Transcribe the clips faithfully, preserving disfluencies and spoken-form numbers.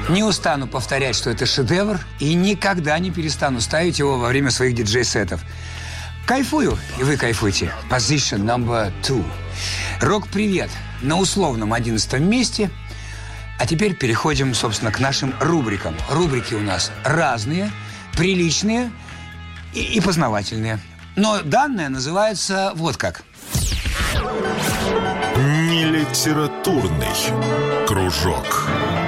Не устану повторять, что это шедевр, и никогда не перестану ставить его во время своих диджей-сетов. Кайфую, и вы кайфуйте. Position number two. Рок-привет на условном одиннадцатом месте. А теперь переходим, собственно, к нашим рубрикам. Рубрики у нас разные, приличные и, и познавательные. Но данное называется вот как. Нелитературный кружок.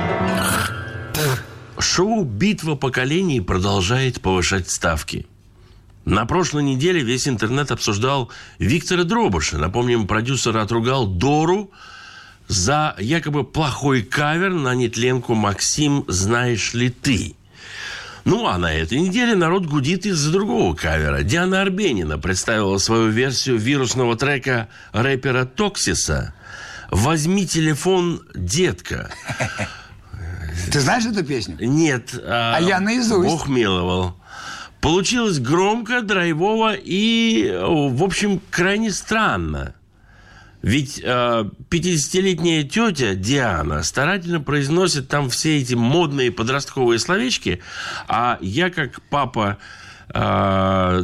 Шоу «Битва поколений» продолжает повышать ставки. На прошлой неделе весь интернет обсуждал Виктора Дробыша. Напомним, продюсер отругал Дору за якобы плохой кавер на нетленку «Максим, знаешь ли ты?». Ну, а на этой неделе народ гудит из-за другого кавера. Диана Арбенина представила свою версию вирусного трека рэпера Токсиса «Возьми телефон, детка». Ты знаешь эту песню? Нет. А, а я наизусть. Бог миловал. Получилось громко, драйвово и, в общем, крайне странно. Ведь э, пятидесятилетняя тетя Диана старательно произносит там все эти модные подростковые словечки, а я как папа э,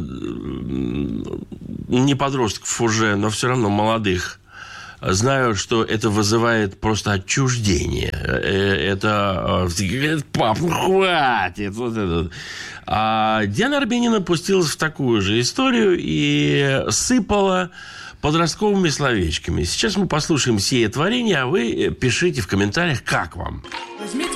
не подростков уже, но все равно молодых, знаю, что это вызывает просто отчуждение. Это пап, ну хватит. Вот это. А Диана Арбенина пустилась в такую же историю и сыпала подростковыми словечками. Сейчас мы послушаем сие творение, а вы пишите в комментариях, как вам. Возьмите